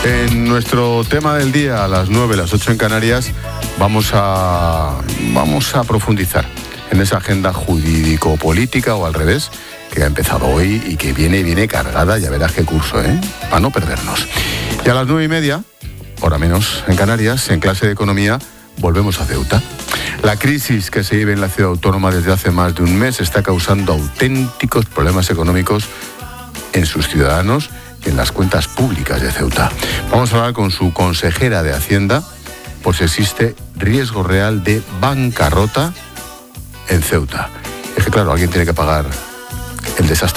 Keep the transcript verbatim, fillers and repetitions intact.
En nuestro tema del día, a las nueve, las ocho en Canarias, vamos a, vamos a profundizar en esa agenda jurídico-política, o al revés, que ha empezado hoy y que viene, viene cargada, ya verás qué curso, ¿eh? Para no perdernos. Y a las nueve y media, hora menos en Canarias, en clase de economía, volvemos a Ceuta. La crisis que se vive en la ciudad autónoma desde hace más de un mes está causando auténticos problemas económicos en sus ciudadanos y en las cuentas públicas de Ceuta. Vamos a hablar con su consejera de Hacienda por si existe riesgo real de bancarrota en Ceuta. Es que claro, alguien tiene que pagar el desastre.